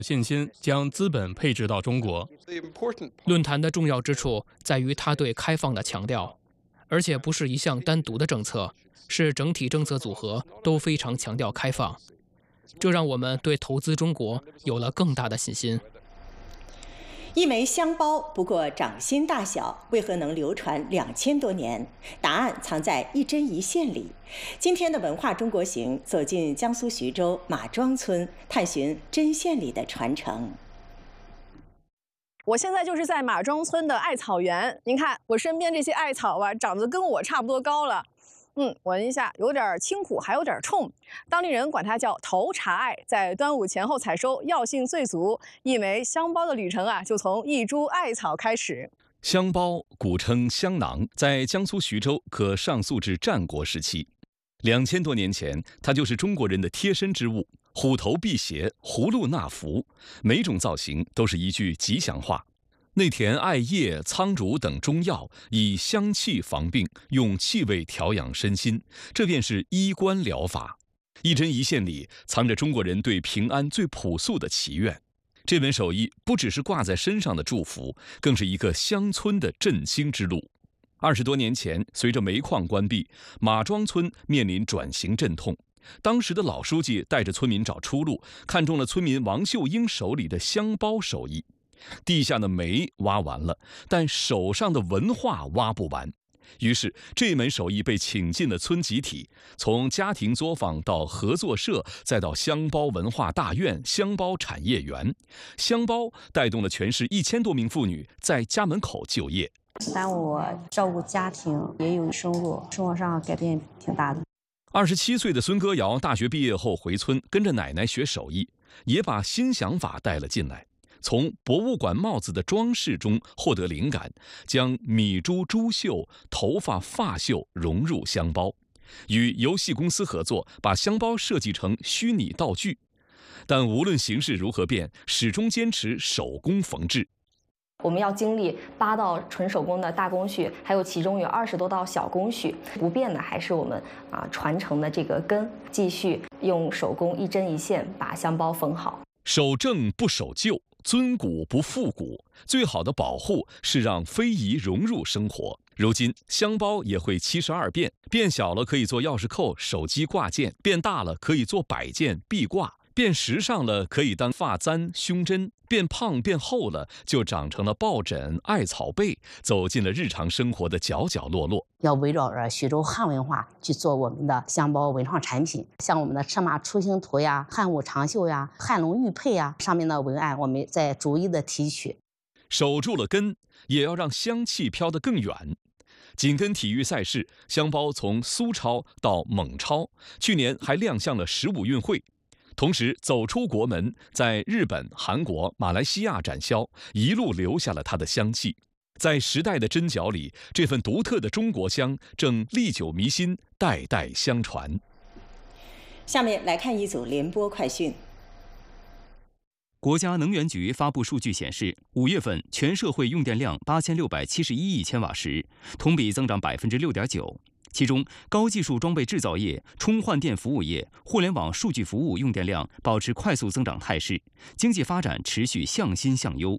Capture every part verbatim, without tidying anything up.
信心将资本配置到中国。论坛的重要之处在于它对开放的强调，而且不是一项单独的政策，是整体政策组合都非常强调开放。这让我们对投资中国有了更大的信心。 一枚香包不过掌心大小，为何能流传两千多年？答案藏在一针一线里。今天的文化中国行走进江苏徐州马庄村，探寻针线里的传承。 我现在就是在马庄村的艾草园，您看我身边这些艾草吧，长得跟我差不多高了。嗯，闻一下，有点清苦，还有点冲。当地人管它叫头茶艾，在端午前后采收，药性最足。一枚香包的旅程啊，就从一株艾草开始。 香包古称香囊，在江苏徐州可上溯至战国时期。两千多年前，它就是中国人的贴身之物，虎头辟邪，葫芦纳福，每种造型都是一句吉祥话。内填艾叶、苍术等中药，以香气防病，用气味调养身心，这便是医官疗法。一针一线里藏着中国人对平安最朴素的祈愿。这门手艺不只是挂在身上的祝福，更是一个乡村的振兴之路。二十多年前，随着煤矿关闭，马庄村面临转型阵痛。当时的老书记带着村民找出路，看中了村民王秀英手里的香包手艺。地下的煤挖完了，但手上的文化挖不完。于是这门手艺被请进了村集体，从家庭作坊到合作社，再到香包文化大院、香包产业园。香包带动了全市一千多名妇女在家门口就业。 耽误我照顾家庭，也有收入，生活上改变挺大的。 二十七岁的孙歌瑶大学毕业后回村，跟着奶奶学手艺，也把新想法带了进来。从博物馆帽子的装饰中获得灵感，将米珠珠绣、头发发绣融入香包，与游戏公司合作，把香包设计成虚拟道具。但无论形势如何变，始终坚持手工缝制。 我们要经历八道纯手工的大工序，还有其中有二十多道小工序。不变的还是我们啊传承的这个根，继续用手工一针一线把香包缝好。 守正不守旧，尊古不复古，最好的保护是让非遗融入生活。如今香包也会七十二变，变小了可以做钥匙扣、手机挂件，变大了可以做摆件、壁挂，变时尚了可以当发簪、胸针，变胖变厚了就长成了抱枕、艾草被，走进了日常生活的角角落落。 要围绕着徐州汉文化去做我们的香包文创产品，像我们的车马出行图呀、汉武长袖呀、汉龙玉佩呀，上面的文案我们在逐一的提取。 守住了根，也要让香气飘得更远。紧跟体育赛事，香包从苏超到蒙超，去年还亮相了十五运会。同时走出国门，在日本、韩国、马来西亚展销，一路留下了它的香气。在时代的针脚里，这份独特的中国香正历久弥新，代代相传。 下面来看一组联播快讯。 国家能源局发布数据显示，五月份全社会用电量八千六百七十一亿千瓦时，同比增长百分之六点九。其中，高技术装备制造业、充换电服务业、互联网数据服务用电量保持快速增长态势，经济发展持续向新向优。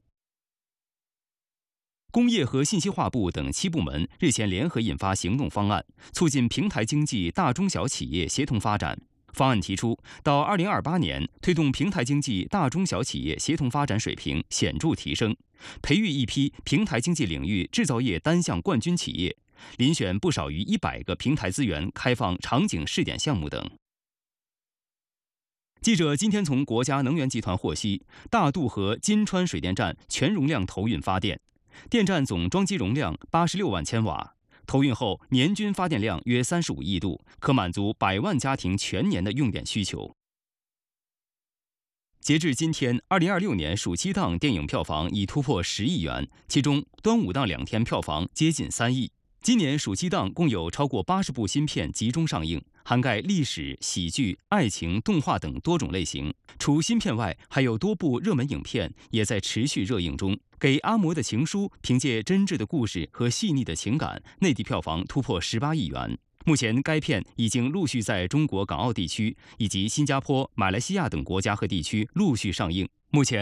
工业和信息化部等七部门日前联合印发行动方案，促进平台经济大中小企业协同发展。方案提出，到二零二八年，推动平台经济大中小企业协同发展水平显著提升，培育一批平台经济领域制造业单项冠军企业，遴选不少于一百个平台资源开放场景试点项目等。记者今天从国家能源集团获悉，大渡河金川水电站全容量投运发电，电站总装机容量八十六万千瓦，投运后年均发电量约三十五亿度，可满足百万家庭全年的用电需求。截至今天，二零二六年暑期档电影票房已突破十亿元，其中端午档两天票房接近三亿。今年暑期档共有超过八十部新片集中上映，涵盖历史、喜剧、爱情、动画等多种类型。除新片外，还有多部热门影片也在持续热映中。给阿嬷的情书凭借真挚的故事和细腻的情感，内地票房突破十八亿元。目前，该片已经陆续在中国港澳地区以及新加坡、马来西亚等国家和地区陆续上映。 目前。